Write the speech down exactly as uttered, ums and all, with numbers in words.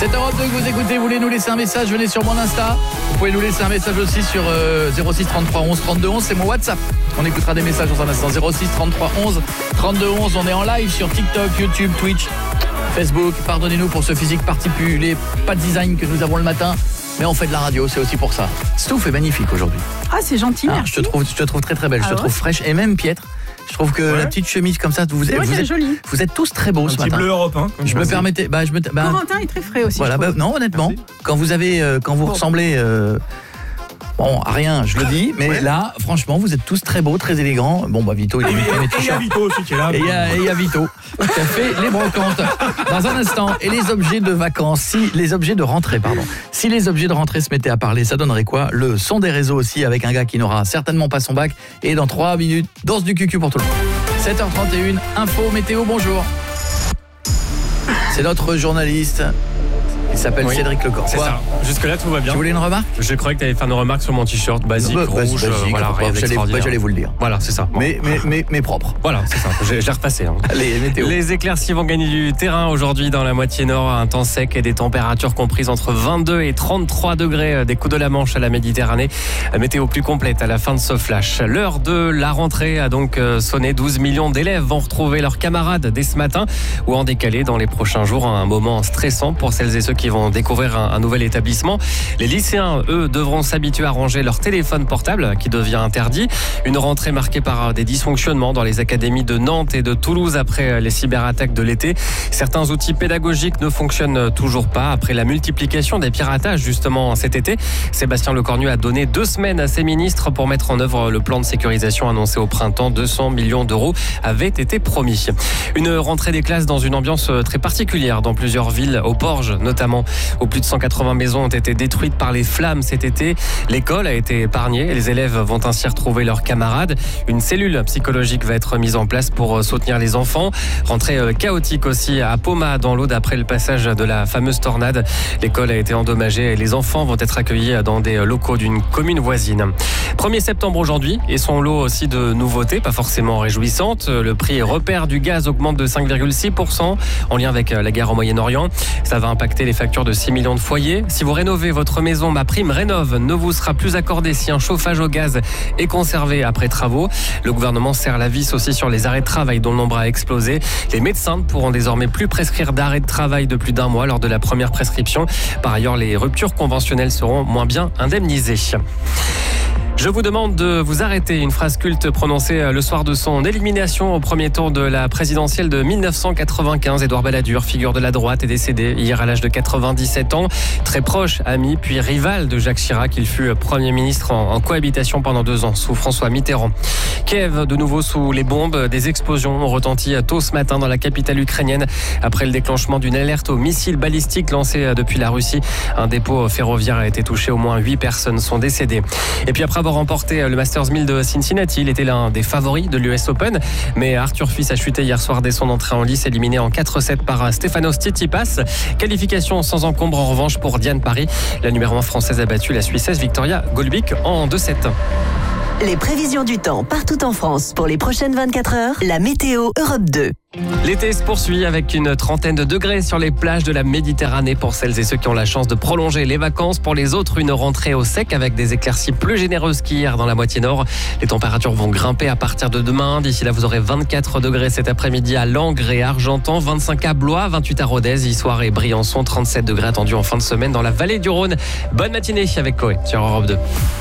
C'est Europe deux que vous écoutez, vous voulez nous laisser un message, venez sur mon Insta. Vous pouvez nous laisser un message aussi sur euh, zéro six trente-trois onze trente-deux onze, c'est mon WhatsApp. On écoutera des messages dans un instant. Zéro six trente-trois onze trente-deux onze, on est en live sur TikTok, YouTube, Twitch, Facebook. Pardonnez-nous pour ce physique particulier, pas de design que nous avons le matin, mais on fait de la radio, c'est aussi pour ça. Stouff est magnifique aujourd'hui. Ah, c'est gentil, ah, merci. Je te trouve, je te trouve très très belle, ah je te ouais. trouve fraîche et même piètre. Je trouve que ouais. la petite chemise comme ça, vous, vous, vrai, êtes, joli. vous êtes tous très beaux un ce petit matin. Bleu Europe, hein, je me permettais, bah, je me, bah, Corentin est très frais aussi. Voilà, bah, non honnêtement, merci. quand vous avez, euh, quand vous bon. ressemblez. Euh, Bon, à rien, je le dis, mais ouais. là, franchement, vous êtes tous très beaux, très élégants. Bon, bah, Vito, il est mis mes t-shirts. Et il y a Vito aussi qui est là. Et il y, y a Vito qui a fait les brocantes. Dans un instant, et les objets de vacances, si les objets de rentrée, pardon. Si les objets de rentrée se mettaient à parler, ça donnerait quoi? Le son des réseaux aussi, avec un gars qui n'aura certainement pas son bac. Et dans trois minutes, danse du cucu pour tout le monde. sept heures trente et une, info, météo, bonjour. C'est notre journaliste. Il s'appelle oui, Cédric Lecor. C'est ça. Jusque-là, tout va bien. Tu voulais une remarque? Je croyais que tu allais faire une remarque sur mon t-shirt basique, bah, rouge, basique, euh, voilà, rien d'extraordinaire. J'allais vous le dire. Voilà, c'est ça. Bon. Mais, mais, mais, mais propre. Voilà, c'est ça. J'ai, j'ai repassé. Hein. Allez, météo. Les éclaircies vont gagner du terrain aujourd'hui dans la moitié nord. Un temps sec et des températures comprises entre vingt-deux et trente-trois degrés des coups de la Manche à la Méditerranée. Météo plus complète à la fin de ce flash. L'heure de la rentrée a donc sonné. douze millions d'élèves vont retrouver leurs camarades dès ce matin ou en décalé dans les prochains jours. Un moment stressant pour celles et ceux qui vont découvrir un, un nouvel établissement. Les lycéens, eux, devront s'habituer à ranger leur téléphone portable qui devient interdit. Une rentrée marquée par des dysfonctionnements dans les académies de Nantes et de Toulouse après les cyberattaques de l'été. Certains outils pédagogiques ne fonctionnent toujours pas après la multiplication des piratages justement cet été. Sébastien Lecornu a donné deux semaines à ses ministres pour mettre en œuvre le plan de sécurisation annoncé au printemps. deux cents millions d'euros avaient été promis. Une rentrée des classes dans une ambiance très particulière dans plusieurs villes, au Porge notamment, où plus de cent quatre-vingts maisons ont été détruites par les flammes cet été. L'école a été épargnée. Les élèves vont ainsi retrouver leurs camarades. Une cellule psychologique va être mise en place pour soutenir les enfants. Rentrée chaotique aussi à Poma dans l'Aude après le passage de la fameuse tornade. L'école a été endommagée et les enfants vont être accueillis dans des locaux d'une commune voisine. premier septembre aujourd'hui et son lot aussi de nouveautés, pas forcément réjouissantes. Le prix repère du gaz augmente de cinq virgule six pour cent en lien avec la guerre au Moyen-Orient. Ça va impacter les factures de six millions de foyers. Si vous rénovez votre maison, ma prime rénove ne vous sera plus accordée si un chauffage au gaz est conservé après travaux. Le gouvernement serre la vis aussi sur les arrêts de travail dont le nombre a explosé. Les médecins ne pourront désormais plus prescrire d'arrêt de travail de plus d'un mois lors de la première prescription. Par ailleurs, les ruptures conventionnelles seront moins bien indemnisées. Je vous demande de vous arrêter. Une phrase culte prononcée le soir de son élimination au premier tour de la présidentielle de dix-neuf cent quatre-vingt-quinze. Édouard Balladur, figure de la droite, est décédé hier à l'âge de quatre-vingt-dix-sept ans. Très proche, ami, puis rival de Jacques Chirac. Il fut Premier ministre en, en cohabitation pendant deux ans sous François Mitterrand. Kiev, de nouveau sous les bombes. Des explosions ont retenti tôt ce matin dans la capitale ukrainienne après le déclenchement d'une alerte aux missiles balistiques lancée depuis la Russie. Un dépôt ferroviaire a été touché. Au moins huit personnes sont décédées. Et puis après avoir remporté le Masters mille de Cincinnati, il était l'un des favoris de l'U S Open, mais Arthur Fils a chuté hier soir dès son entrée en lice, éliminé en quatre sept par Stefanos Tsitsipas. Qualification sans encombre en revanche pour Diane Paris. La numéro un française a battu la Suissesse Victoria Golubic en deux sept. Les prévisions du temps partout en France pour les prochaines vingt-quatre heures, la météo Europe deux. L'été se poursuit avec une trentaine de degrés sur les plages de la Méditerranée pour celles et ceux qui ont la chance de prolonger les vacances. Pour les autres, une rentrée au sec avec des éclaircies plus généreuses qu'hier dans la moitié nord. Les températures vont grimper à partir de demain. D'ici là, vous aurez vingt-quatre degrés cet après-midi à Langres et Argentan, vingt-cinq à Blois, vingt-huit à Rodez, Issoire et Briançon, trente-sept degrés attendus en fin de semaine dans la vallée du Rhône. Bonne matinée avec Coé sur Europe deux.